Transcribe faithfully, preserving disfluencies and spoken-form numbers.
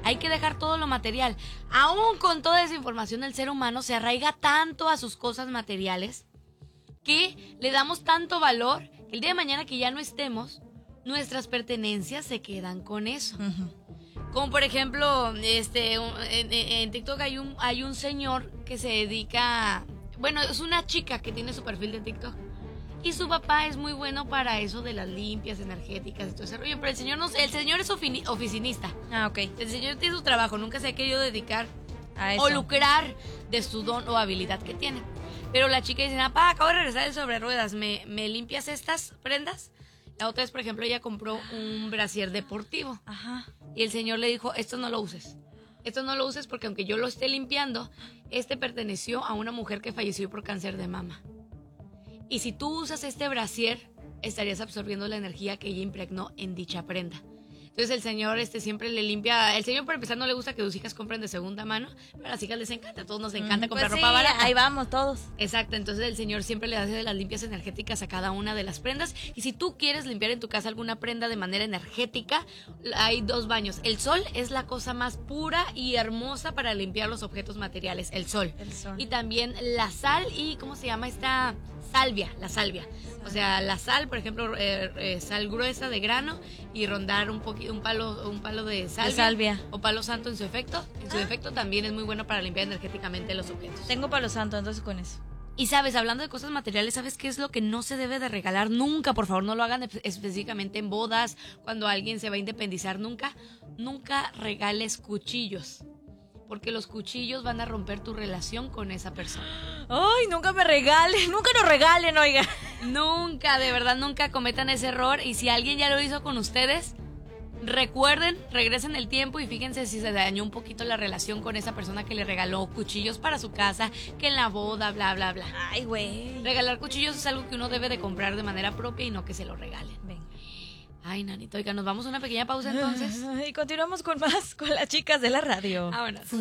Hay que dejar todo lo material. Aún con toda esa información, el ser humano se arraiga tanto a sus cosas materiales que le damos tanto valor que el día de mañana que ya no estemos, nuestras pertenencias se quedan con eso. Uh-huh. Como por ejemplo, este, en, en TikTok hay un, hay un señor que se dedica, bueno, es una chica que tiene su perfil de TikTok. Y su papá es muy bueno para eso de las limpias energéticas y todo ese rollo. Pero el señor no sé, el señor es ofini- oficinista. Ah, ok. El señor tiene su trabajo, nunca se ha querido dedicar a eso o lucrar de su don o habilidad que tiene. Pero la chica dice, papá, acabo de regresar de sobre ruedas, ¿me, ¿me limpias estas prendas? La otra vez, por ejemplo, ella compró un brasier deportivo. Ajá. Y el señor le dijo, esto no lo uses. Esto no lo uses porque aunque yo lo esté limpiando, este perteneció a una mujer que falleció por cáncer de mama. Y si tú usas este brasier, estarías absorbiendo la energía que ella impregnó en dicha prenda. Entonces el señor este siempre le limpia. El señor, para empezar, no le gusta que sus hijas compren de segunda mano, pero a las hijas les encanta. A todos nos encanta mm, comprar pues ropa sí, barata. Ahí vamos todos. Exacto, entonces el señor siempre le hace de las limpias energéticas a cada una de las prendas. Y si tú quieres limpiar en tu casa alguna prenda de manera energética, hay dos baños. El sol es la cosa más pura y hermosa para limpiar los objetos materiales. El sol. El sol. Y también la sal y, ¿cómo se llama esta? Salvia, la salvia. O sea, la sal, por ejemplo, eh, eh, sal gruesa de grano y rondar un poquito, un palo, un palo de salvia, de salvia o palo santo en su efecto. En su ah. efecto también es muy bueno para limpiar energéticamente los objetos. Tengo palo santo, entonces con eso. Y sabes, hablando de cosas materiales, ¿sabes qué es lo que no se debe de regalar nunca? Por favor, no lo hagan específicamente en bodas, cuando alguien se va a independizar, nunca. Nunca regales cuchillos. Porque los cuchillos van a romper tu relación con esa persona. Ay, nunca me regalen, nunca nos regalen, oiga. Nunca, de verdad, nunca cometan ese error. Y si alguien ya lo hizo con ustedes, recuerden, regresen el tiempo y fíjense si se dañó un poquito la relación con esa persona que le regaló cuchillos para su casa, que en la boda, bla, bla, bla. Ay, güey. Regalar cuchillos es algo que uno debe de comprar de manera propia y no que se lo regalen. Ven. Ay, nanito, oiga, nos vamos a una pequeña pausa entonces. Y continuamos con más, con las chicas de la radio. Vámonos.